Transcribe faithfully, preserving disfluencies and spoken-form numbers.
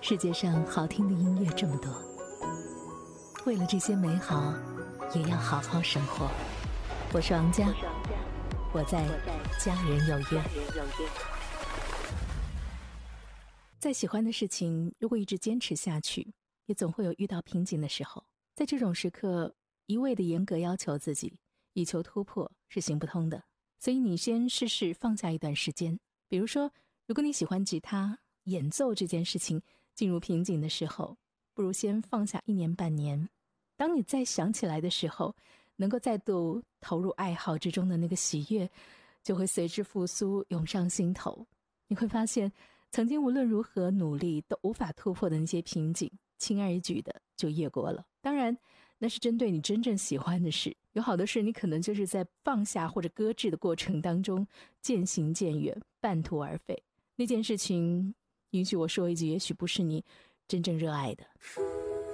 世界上好听的音乐这么多，为了这些美好，也要好好生活。我是王佳，我在家人有约。再喜欢的事情，如果一直坚持下去，也总会有遇到瓶颈的时候。在这种时刻，一味的严格要求自己，以求突破是行不通的。所以你先试试放下一段时间。比如说，如果你喜欢吉他，演奏这件事情进入瓶颈的时候，不如先放下一年半年。当你再想起来的时候，能够再度投入爱好之中的那个喜悦，就会随之复苏涌上心头。你会发现，曾经无论如何努力都无法突破的那些瓶颈，轻而易举的就越过了。当然，那是针对你真正喜欢的事。有好多事，你可能就是在放下或者搁置的过程当中，渐行渐远，半途而废。那件事情，允许我说一句，也许不是你真正热爱的。